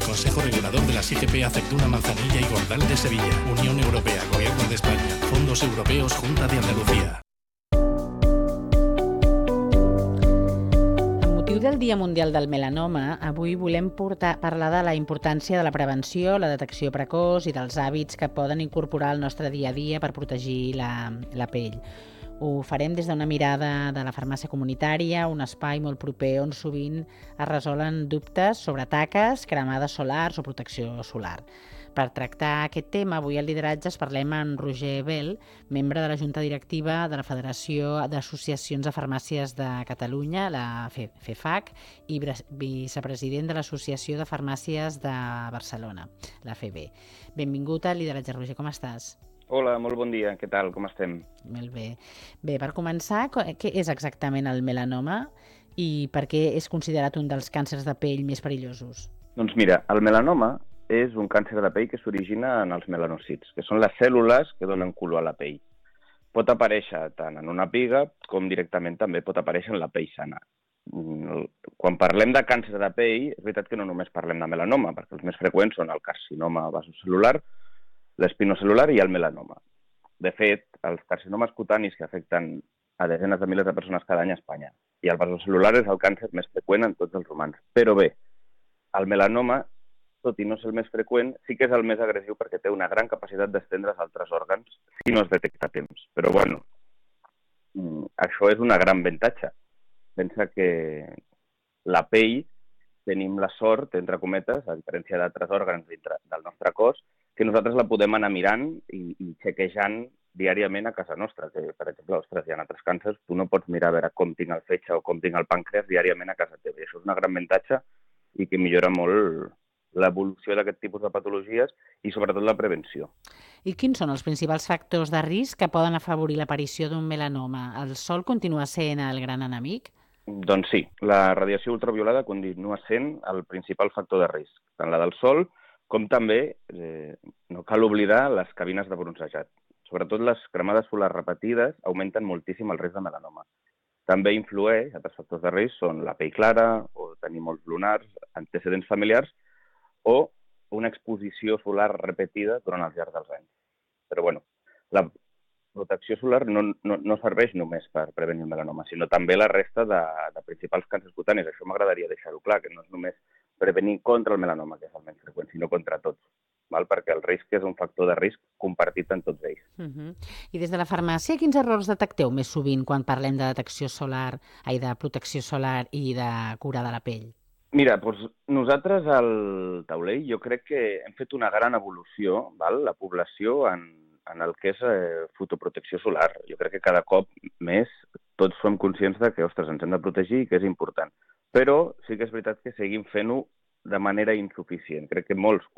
el Consejo Regulador de las IGP Aceituna Manzanilla y Gordal de Sevilla. Unión Europea, Gobierno de España, Fondos Europeos, Junta de Andalucía. Del Dia Mundial del Melanoma, avui volem parlar de la importància de la prevenció, la detecció precoç i dels hàbits que poden incorporar al nostre dia a dia per protegir la pell. Ho farem des d'una mirada de la farmàcia comunitària, un espai molt proper on sovint es resolen dubtes sobre taques, cremades solars o protecció solar. Per tractar aquest tema, avui al Lideratges parlem amb Roger Bel, membre de la Junta Directiva de la Federació d'Associacions de Farmàcies de Catalunya, la FEFAC, i vicepresident de l'Associació de Farmàcies de Barcelona, la FEB. Benvingut al Lideratges, Roger, com estàs? Hola, molt bon dia. Què tal? Com estem? Molt bé. Bé, per començar, què és exactament el melanoma i per què és considerat un dels càncers de pell més perillosos? Doncs mira, el melanoma és un càncer de pell que s'origina en els melanòcits, que són les cèl·lules que donen color a la pell. Pot aparèixer tant en una piga com directament també pot aparèixer en la pell sana. Quan parlem de càncer de pell, és veritat que no només parlem de melanoma, perquè els més freqüents són el carcinoma vasocel·lular, l'espinocel·lular i el melanoma. De fet, els carcinomes cutanis que afecten a desenes de milers de persones cada any a Espanya. I el vasocel·lular és el càncer més freqüent en tots els humans. Però bé, el melanoma, tot i no ser el més freqüent, sí que és el més agressiu perquè té una gran capacitat d'estendre's a altres òrgans si no es detecta a temps. Però bueno, això és una gran avantatge. Pensa que la pell tenim la sort, entre cometes, a diferència d'altres òrgans del nostre cos, que nosaltres la podem anar mirant i xequejant diàriament a casa nostra. Que, per exemple, ostres, hi ha altres càncers, tu no pots mirar a veure com tinc el fetge o com tinc el pàncreas diàriament a casa teva. I això és una gran avantatge i que millora molt l'evolució d'aquest tipus de patologies i sobretot la prevenció. I quins són els principals factors de risc que poden afavorir l'aparició d'un melanoma? El sol continua sent el gran enemic? Doncs sí, la radiació ultraviolada continua sent el principal factor de risc, tant la del sol com també, no cal oblidar, les cabines de bronzejat. Sobretot les cremades solars repetides augmenten moltíssim el risc de melanoma. També influeix, altres factors de risc són la pell clara o tenir molts lunars, antecedents familiars o una exposició solar repetida durant el llarg dels anys. Però bueno, la protecció solar no serveix només per prevenir el melanoma, sinó també la resta de principals càncers cutanis. Això m'agradaria deixar-ho clar, que no és només prevenir contra el melanoma, que és el menys freqüent, sinó contra tots, perquè el risc és un factor de risc compartit en tots ells. I des de la farmàcia, quins errors detecteu més sovint quan parlem de detecció solar, de protecció solar i de cura de la pell? Mira, doncs nosaltres al taulell jo crec que hem fet una gran evolució, la població, en el que és fotoprotecció solar. Jo crec que cada cop més tots som conscients de que, ostres, ens hem de protegir i que és important. Però sí que és veritat que seguim fent-ho de manera insuficient. Crec que molts,